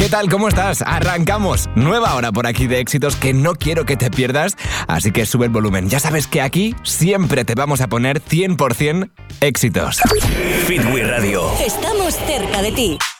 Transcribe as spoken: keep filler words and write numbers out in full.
¿Qué tal? ¿Cómo estás? Arrancamos. Nueva hora por aquí de éxitos que no quiero que te pierdas, así que sube el volumen. Ya sabes que aquí siempre te vamos a poner cien por ciento éxitos. Fit We Radio. Estamos cerca de ti.